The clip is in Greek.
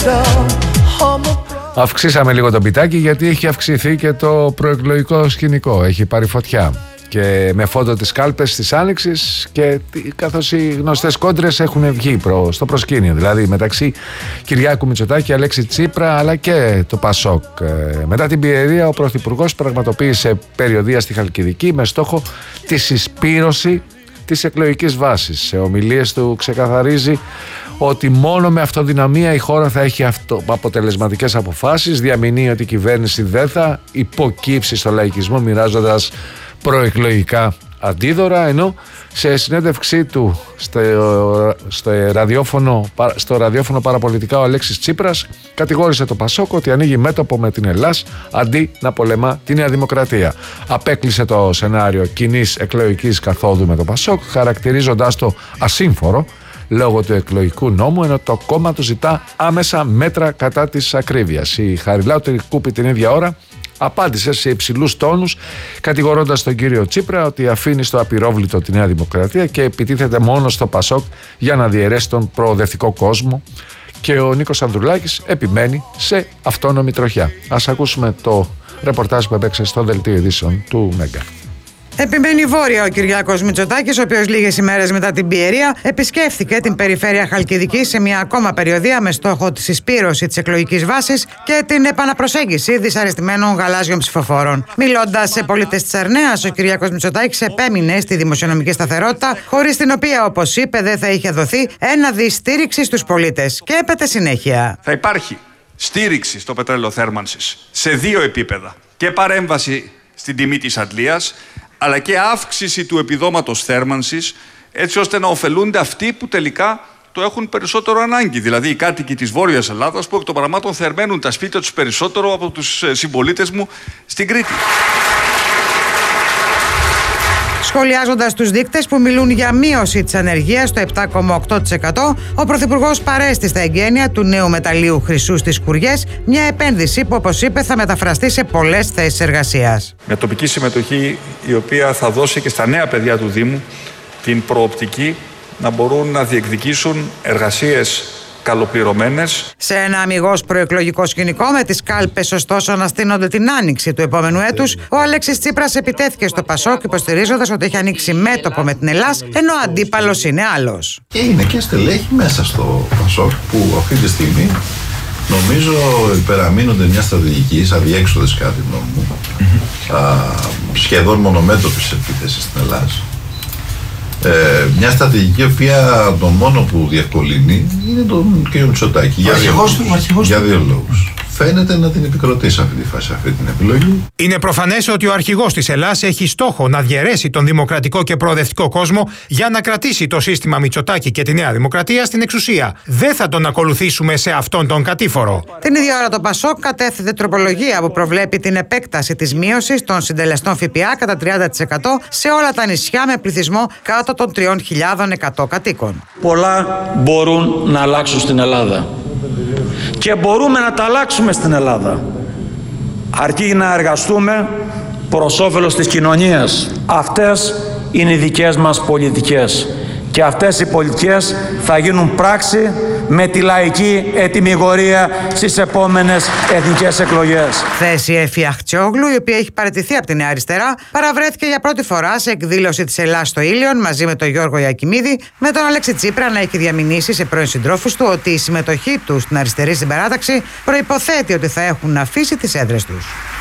Αυξήσαμε λίγο το πιτάκι γιατί έχει αυξηθεί και το προεκλογικό σκηνικό. Έχει πάρει φωτιά. Και με φόντο τις κάλπες της Άνοιξης και καθώς οι γνωστές κόντρες έχουν βγει στο προσκήνιο. Δηλαδή μεταξύ Κυριάκου Μητσοτάκη, Αλέξη Τσίπρα αλλά και το Πασόκ. Μετά την πιερία ο Πρωθυπουργός πραγματοποίησε περιοδεία στη Χαλκιδική με στόχο τη συσπήρωση της εκλογικής βάσης. Σε ομιλίες του ξεκαθαρίζει ότι μόνο με αυτοδυναμία η χώρα θα έχει αποτελεσματικές αποφάσεις. Διαμηνύει ότι η κυβέρνηση δεν θα υποκύψει στο λαϊκισμό μοιράζοντας προεκλογικά αντίδωρα, ενώ σε συνέντευξή του στο ραδιόφωνο παραπολιτικά ο Αλέξης Τσίπρας κατηγόρησε το Πασόκ ότι ανοίγει μέτωπο με την Ελλάς αντί να πολεμά τη Νέα Δημοκρατία. Απέκλεισε το σενάριο κοινής εκλογικής καθόδου με το Πασόκ, χαρακτηρίζοντάς το ασύμφορο λόγω του εκλογικού νόμου, ενώ το κόμμα του ζητά άμεσα μέτρα κατά της ακρίβειας. Η Χαριλάου Τρικούπη την ίδια ώρα απάντησε σε υψηλούς τόνους, κατηγορώντας τον κύριο Τσίπρα ότι αφήνει στο απειρόβλητο τη Νέα Δημοκρατία και επιτίθεται μόνο στο Πασόκ για να διαιρέσει τον προοδευτικό κόσμο, και ο Νίκος Ανδρουλάκης επιμένει σε αυτόνομη τροχιά. Ας ακούσουμε το ρεπορτάζ που έπαιξε στο δελτίο ειδήσεων του Μέγκα. Επιμένει βόρεια ο Κυριάκος Μητσοτάκης, ο οποίος λίγες ημέρες μετά την πιερία επισκέφθηκε την περιφέρεια Χαλκιδικής σε μια ακόμα περιοδεία με στόχο τη συσπήρωση της εκλογικής βάσης και την επαναπροσέγγιση δυσαρεστημένων γαλάζιων ψηφοφόρων. Μιλώντας σε πολίτες της Αρνέας, ο Κυριάκος Μητσοτάκης επέμεινε στη δημοσιονομική σταθερότητα, χωρίς την οποία, όπως είπε, δεν θα είχε δοθεί ένα δις στήριξη στους πολίτες. Και έπεται συνέχεια. Θα υπάρχει στήριξη στο πετρέλαιο θέρμανσης σε δύο επίπεδα. Και παρέμβαση στην τιμή της αντλίας, αλλά και αύξηση του επιδόματος θέρμανσης, έτσι ώστε να ωφελούνται αυτοί που τελικά το έχουν περισσότερο ανάγκη. Δηλαδή οι κάτοικοι της Βόρειας Ελλάδας που εκ των πραγμάτων θερμαίνουν τα σπίτια τους περισσότερο από τους συμπολίτες μου στην Κρήτη. Σχολιάζοντας τους δείκτες που μιλούν για μείωση της ανεργίας στο 7,8%, ο Πρωθυπουργός παρέστη στα εγγένεια του νέου μεταλλείου χρυσού στις Κουριές, μια επένδυση που, όπως είπε, θα μεταφραστεί σε πολλές θέσεις εργασίας. Με τοπική συμμετοχή, η οποία θα δώσει και στα νέα παιδιά του Δήμου την προοπτική να μπορούν να διεκδικήσουν εργασίες καλοπληρωμένες. Σε ένα αμιγώς προεκλογικό σκηνικό, με τις κάλπες ωστόσο να στείνονται την άνοιξη του επόμενου έτους, ο Αλέξης Τσίπρας επιτέθηκε στο Πασόκ, υποστηρίζοντας ότι έχει ανοίξει μέτωπο με την Ελλάς, ενώ ο αντίπαλος είναι άλλος. Και είναι και στελέχη μέσα στο Πασόκ που αυτή τη στιγμή νομίζω υπεραμείνονται μια στρατηγική αδιέξοδες κατά τη γνώμη μου, σχεδόν μονομέτωπης επίθεσης στην Ελλάδα. Μια στρατηγική η οποία το μόνο που διευκολύνει είναι τον κ. Μητσοτάκη για δύο λόγους. Φαίνεται να την επικροτεί σε αυτή τη φάση αυτή την επιλογή. Είναι προφανές ότι ο αρχηγός της Ελλάς έχει στόχο να διαιρέσει τον δημοκρατικό και προοδευτικό κόσμο για να κρατήσει το σύστημα Μητσοτάκη και τη Νέα Δημοκρατία στην εξουσία. Δεν θα τον ακολουθήσουμε σε αυτόν τον κατήφορο. Την ίδια ώρα το Πασόκ κατέθετε τροπολογία που προβλέπει την επέκταση της μείωσης των συντελεστών ΦΠΑ κατά 30% σε όλα τα νησιά με πληθυσμό κάτω των 3.100 κατοίκων. Πολλά μπορούν να αλλάξουν στην Ελλάδα. Και μπορούμε να τα αλλάξουμε στην Ελλάδα, αρκεί να εργαστούμε προς όφελος της κοινωνίας. Αυτές είναι οι δικές μας πολιτικές και αυτές οι πολιτικές θα γίνουν πράξη με τη λαϊκή ετυμηγορία στις επόμενες εθνικές εκλογές. Θέση Εφη Αχτσιόγλου, η οποία έχει παραιτηθεί από τη Νέα Αριστερά, παραβρέθηκε για πρώτη φορά σε εκδήλωση της Ελλάς στο Ήλιον μαζί με τον Γιώργο Ιακιμίδη, με τον Αλέξη Τσίπρα να έχει διαμηνήσει σε πρώην συντρόφους του ότι η συμμετοχή του στην αριστερή συμπαράταξη προϋποθέτει ότι θα έχουν αφήσει τις έδρες τους.